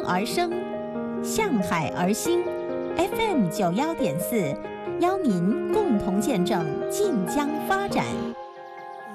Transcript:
而生，向海而兴。FM91.4，邀您共同见证晋江发展。